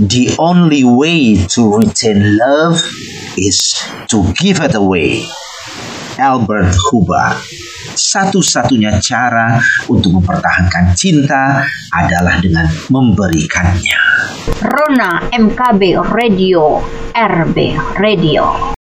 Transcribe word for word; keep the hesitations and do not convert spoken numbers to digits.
The only way to retain love is to give it away. Albert Hubbard. Satu-satunya cara untuk mempertahankan cinta adalah dengan memberikannya. Rona M K B Radio, R B Radio.